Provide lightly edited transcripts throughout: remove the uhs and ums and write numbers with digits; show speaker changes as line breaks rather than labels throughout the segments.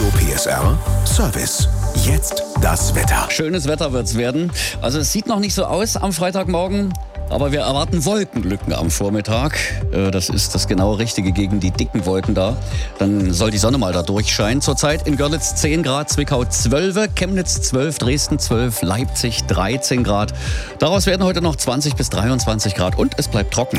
PSR Service. Jetzt das Wetter.
Schönes Wetter wird's werden. Also es sieht noch nicht so aus am Freitagmorgen, aber wir erwarten Wolkenlücken am Vormittag. Das ist das genau Richtige gegen die dicken Wolken da. Dann soll die Sonne mal da durchscheinen. Zurzeit in Görlitz 10 Grad, Zwickau 12, Chemnitz 12, Dresden 12, Leipzig 13 Grad. Daraus werden heute noch 20 bis 23 Grad und es bleibt trocken.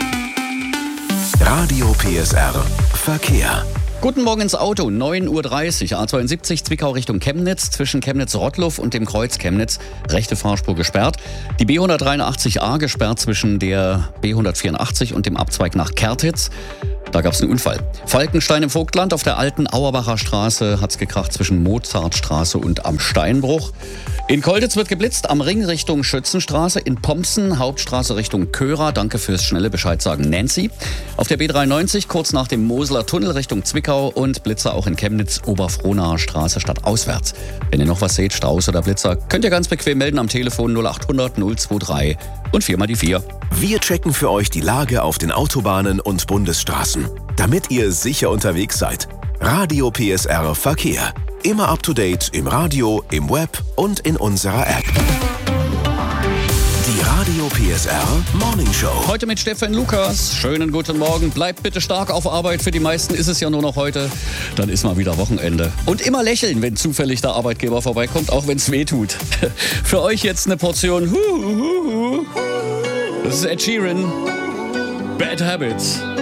Radio PSR Verkehr.
Guten Morgen ins Auto, 9.30 Uhr, A72 Zwickau Richtung Chemnitz, zwischen Chemnitz-Rottluff und dem Kreuz Chemnitz, rechte Fahrspur gesperrt. Die B183a gesperrt zwischen der B184 und dem Abzweig nach Kertitz. Da gab es einen Unfall. Falkenstein im Vogtland auf der alten Auerbacher Straße hat's gekracht zwischen Mozartstraße und am Steinbruch. In Kolditz wird geblitzt, am Ring Richtung Schützenstraße, in Pompsen, Hauptstraße Richtung Körer. Danke fürs schnelle Bescheid sagen, Nancy. Auf der B93 kurz nach dem Moseler Tunnel Richtung Zwickau und Blitzer auch in Chemnitz, Oberfrohnaer Straße stadtauswärts. Wenn ihr noch was seht, Staus oder Blitzer, könnt ihr ganz bequem melden am Telefon 0800 023 und 4 mal die 4.
Wir checken für euch die Lage auf den Autobahnen und Bundesstraßen, damit ihr sicher unterwegs seid. Radio PSR Verkehr. Immer up to date im Radio, im Web und in unserer App. Die Radio PSR Morning Show.
Heute mit Stefan Lukas. Schönen guten Morgen. Bleibt bitte stark auf Arbeit. Für die meisten ist es ja nur noch heute. Dann ist mal wieder Wochenende. Und immer lächeln, wenn zufällig der Arbeitgeber vorbeikommt, auch wenn es weh tut. Für euch jetzt eine Portion Das ist Ed Sheeran. Bad Habits.